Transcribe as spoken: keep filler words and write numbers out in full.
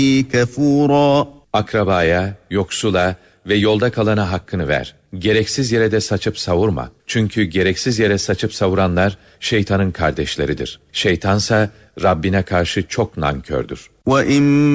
كفورا. Akrabaya, yoksula ve yolda kalana hakkını ver. Gereksiz yere de saçıp savurma. Çünkü gereksiz yere saçıp savuranlar şeytanın kardeşleridir. Şeytansa Rabbine karşı çok nankördür. وَإِمَّا